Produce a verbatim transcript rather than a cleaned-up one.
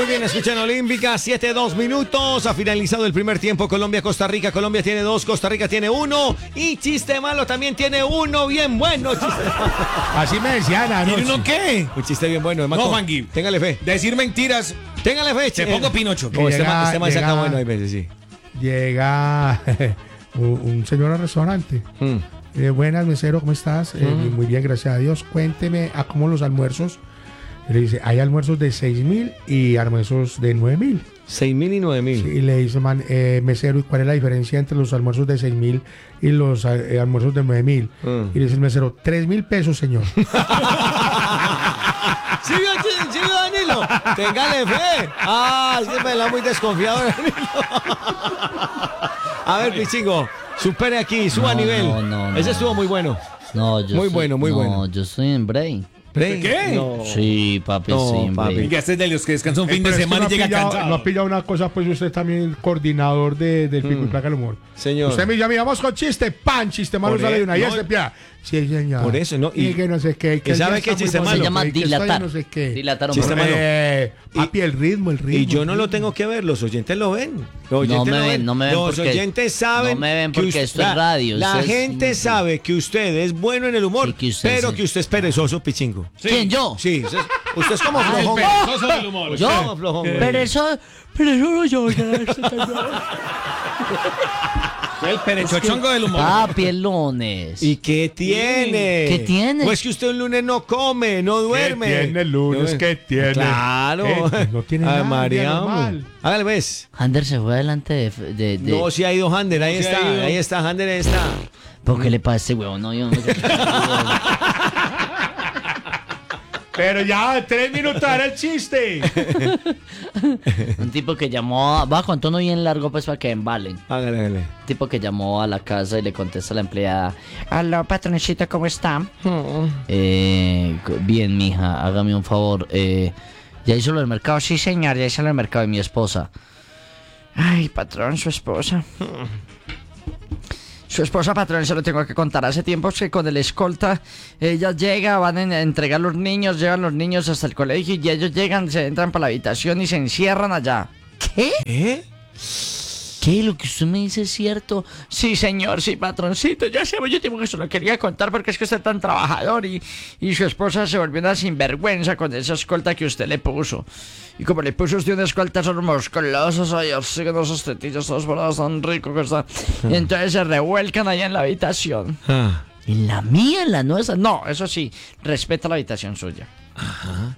Muy bien, escuchan Olímpica, siete dos minutos. Ha finalizado el primer tiempo. Colombia-Costa Rica. Colombia tiene dos, Costa Rica tiene uno. Y Chiste Malo también tiene uno. Bien bueno, Chiste Malo. Así me decían anoche. ¿Y uno qué? Un chiste bien bueno, No, Juanqui. Téngale fe. Decir mentiras. Téngale fe. Te pongo Pinocho. No, este Llega- man, este man saca llega- bueno, hay veces, sí. Llega un, un señor al restaurante. Mm. Eh, buenas, mesero, ¿cómo estás? Eh, Muy bien, gracias a Dios. Cuénteme a cómo los almuerzos. Y le dice, hay almuerzos de seis mil y almuerzos de nueve mil. Seis mil y nueve mil. Y le dice, man, eh, mesero, ¿y cuál es la diferencia entre los almuerzos de seis mil y los eh, almuerzos de nueve mil? Mm. Y le dice el mesero, tres mil pesos, señor. ¿Sí vio, Ch- sí vio, Danilo? Téngale fe. Ah, es que me la muy desconfiado, Danilo. A ver, Pichingo, supere aquí, suba No, nivel. no, no, no. Ese estuvo muy bueno. No, yo Muy soy- bueno, muy no, bueno. yo estoy en break. ¿Qué? ¿Qué? No. Sí, papi, No, sí, en papi. break. Y que este es de los que descansa un Eh, fin de pero es que semana no y ha llega pillado- cansado. No ha pillado una cosa, pues usted también el coordinador de, del Pico y Placa del Humor. Señor. Usted me llama, mira, vamos con chiste, pan, chiste malo Por sale de e- una. Y no, este pia. Sí, señor. Por eso, ¿no? Y- Y, que no sé qué. ¿y el sabe día qué está muy chiste bueno, malo? Se llama que- que está dilatar. no sé qué. Dilatar un Chiste poco. malo. Eh, Y- papi, el ritmo, el ritmo. Y yo no el lo ritmo. tengo que ver, los oyentes lo ven. Los oyentes No me lo ven, no me ven Los porque- oyentes saben. no me ven que porque usted- esto es la- radio, La esto es- gente sabe que usted es bueno en el humor, Y que usted pero es- que usted es perezoso, Pichingo. ¿Quién, yo? Sí, usted, usted es como Ay, flojón. Perezoso del humor. Usted es ¿Yo? como flojón, güey. Pero eso, pero eso no yo, ya, este señor. El perechochongo del humor. Papi, el lunes. ¿Y qué tiene? ¿Qué tiene? Pues que usted el lunes no come, no duerme. ¿Qué tiene el lunes? No- ¿Qué tiene? Claro. ¿Qué? No tiene Ay, nada, María, día hombre. normal. Hágale, ves. Ander se fue adelante de... de, de- No, sí ha ido Hander, ahí No, sí ha está, ido. ahí está, Hander, ahí está. ¿Por qué le pasa a este huevón? No, yo no me- Pero ya, tres minutos era el chiste. Un tipo que llamó a... Va con tono bien largo pues para que embalen. Hágale, hágale. Un tipo que llamó a la casa y le contesta a la empleada: aló, patroncito, ¿cómo está? Eh, c- bien, mija, hágame un favor. Eh, ¿ya hizo lo del mercado? Sí, señor, ya hizo lo del mercado de mi esposa. Ay, patrón, su esposa. Su esposa, patrón, se lo tengo que contar. Hace tiempo que con el escolta, ella llega, van a entregar los niños, llevan los niños hasta el colegio y ellos llegan, se entran para la habitación y se encierran allá. ¿Qué? ¿Eh? ¿Qué? ¿Lo que usted me dice es cierto? Sí, señor, sí, patroncito. Ya sé, yo tiempo que se lo quería contar porque es que usted es tan trabajador y, y su esposa se volvió una sinvergüenza con esa escolta que usted le puso. Y como le puso usted una escolta, son musculosos, ay, así con esos tetillos todos volados tan rico que está. Y entonces se revuelcan allá en la habitación. Ah. ¿En la mía, en la nuestra? No, eso sí, respeta la habitación suya.